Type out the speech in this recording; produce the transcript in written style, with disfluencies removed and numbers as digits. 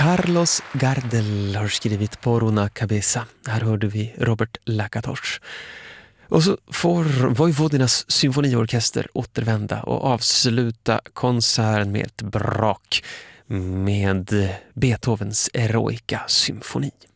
Carlos Gardel har skrivit Por una cabeza. Här hörde vi Robert Lakatos. Och så får Vojvodinas symfoniorkester återvända och avsluta konserten med ett brak med Beethovens Eroica symfoni.